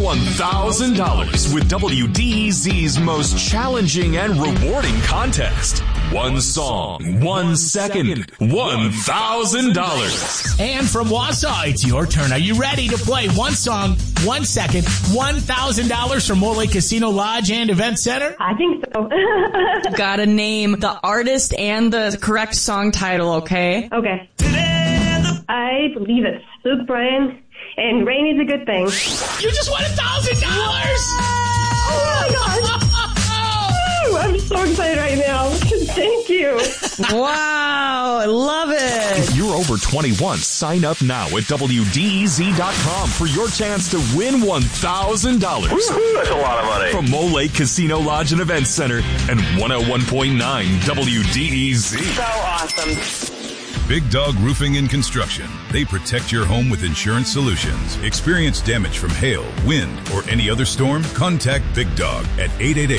$1,000 with WDEZ's most challenging and rewarding contest. One song, 1 second, $1,000. And from Wausau, it's your turn. Are you ready to play? One song, 1 second, $1,000 from Mole Lake Casino Lodge and Event Center? I think so. Gotta name the artist and the correct song title, okay? Okay. I believe it's Luke Bryan, and rain is a good thing. You just won $1,000! Oh my gosh! I'm so excited right now. Thank you. Wow, I love it. If you're over 21, sign up now at WDEZ.com for your chance to win $1,000. That's a lot of money. From Mole Lake Casino Lodge and Event Center and 101.9 WDEZ. So awesome. Big Dog Roofing and Construction. They protect your home with insurance solutions. Experience damage from hail, wind, or any other storm? Contact Big Dog at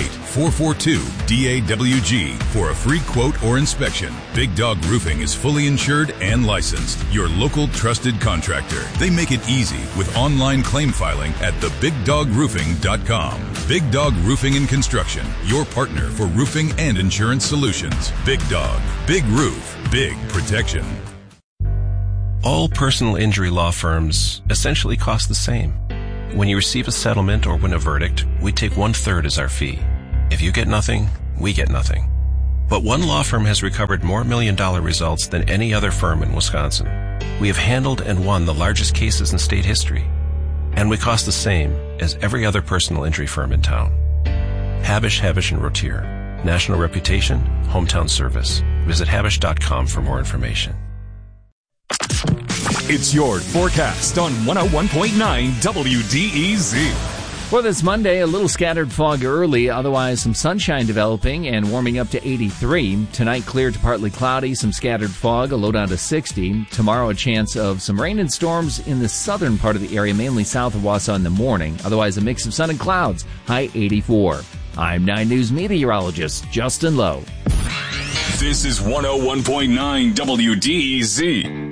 888-442-DAWG for a free quote or inspection. Big Dog Roofing is fully insured and licensed. Your local trusted contractor. They make it easy with online claim filing at thebigdogroofing.com. Big Dog Roofing and Construction. Your partner for roofing and insurance solutions. Big Dog. Big roof. Big protection. All personal injury law firms essentially cost the same. When you receive a settlement or win a verdict, we take 1/3 as our fee. If you get nothing, we get nothing. But one law firm has recovered more million-dollar results than any other firm in Wisconsin. We have handled and won the largest cases in state history. And we cost the same as every other personal injury firm in town. Habish, Habish & Rotier. National reputation, hometown service. Visit Habish.com for more information. It's your forecast on 101.9 WDEZ. For this Monday, a little scattered fog early, otherwise some sunshine developing and warming up to 83. Tonight, clear to partly cloudy, some scattered fog, a low down to 60. Tomorrow, a chance of some rain and storms in the southern part of the area, mainly south of Wausau in the morning. Otherwise, a mix of sun and clouds, high 84. I'm 9 News meteorologist Justin Lowe. This is 101.9 WDEZ.